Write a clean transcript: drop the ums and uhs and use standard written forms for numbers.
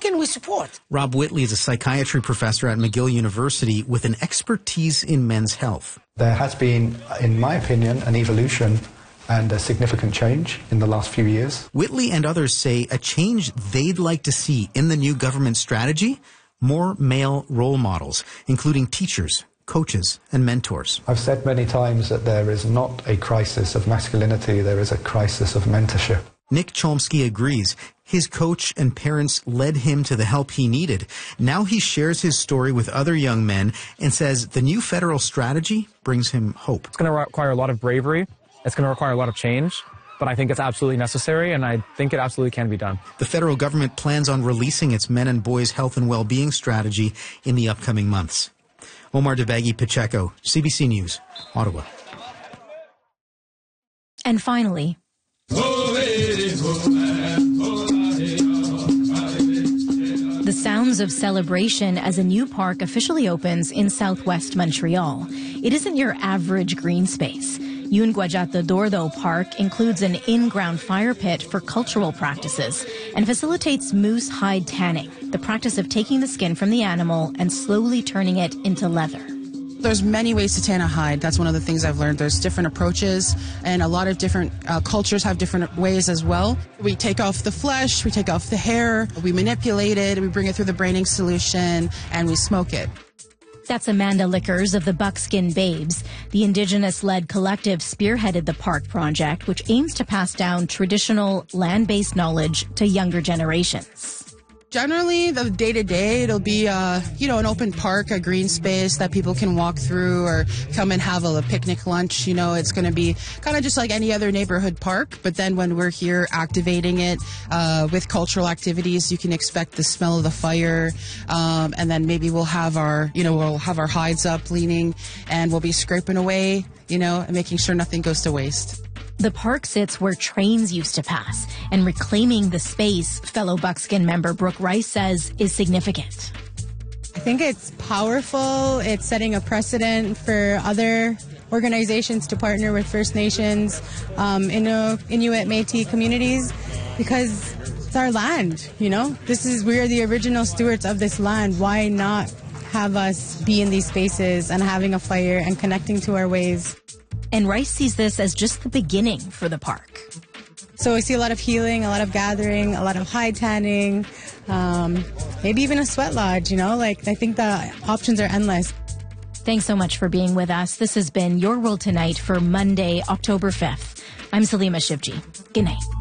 can we support? Rob Whitley is a psychiatry professor at McGill University with an expertise in men's health. There has been, in my opinion, an evolution and a significant change in the last few years. Whitley and others say a change they'd like to see in the new government strategy: more male role models, including teachers, coaches, and mentors. I've said many times that there is not a crisis of masculinity, there is a crisis of mentorship. Nick Chomsky agrees. His coach and parents led him to the help he needed. Now he shares his story with other young men and says the new federal strategy brings him hope. It's going to require a lot of bravery. It's going to require a lot of change, but I think it's absolutely necessary, and I think it absolutely can be done. The federal government plans on releasing its men and boys health and well-being strategy in the upcoming months. Omar Debaghi Pacheco, CBC News, Ottawa. And finally, the sounds of celebration as a new park officially opens in southwest Montreal. It isn't your average green space. Yun Guajata Dordo Park includes an in-ground fire pit for cultural practices and facilitates moose hide tanning, the practice of taking the skin from the animal and slowly turning it into leather. There's many ways to tan a hide. That's one of the things I've learned. There's different approaches, and a lot of different cultures have different ways as well. We take off the flesh, we take off the hair, we manipulate it, we bring it through the braining solution, and we smoke it. That's Amanda Lickers of the Buckskin Babes. The Indigenous-led collective spearheaded the park project, which aims to pass down traditional land-based knowledge to younger generations. Generally, the day-to-day, it'll be, an open park, a green space that people can walk through or come and have a picnic lunch. It's going to be kind of just like any other neighborhood park. But then when we're here activating it with cultural activities, you can expect the smell of the fire. And then maybe we'll have our hides up leaning, and we'll be scraping away, and making sure nothing goes to waste. The park sits where trains used to pass, and reclaiming the space, fellow Buckskin member Brooke Rice says, is significant. I think it's powerful. It's setting a precedent for other organizations to partner with First Nations, Inuit, Métis communities, because it's our land, we are the original stewards of this land. Why not have us be in these spaces and having a fire and connecting to our ways? And Rice sees this as just the beginning for the park. So we see a lot of healing, a lot of gathering, a lot of hide tanning, maybe even a sweat lodge, I think the options are endless. Thanks so much for being with us. This has been Your World Tonight for Monday, October 5th. I'm Salima Shivji. Good night.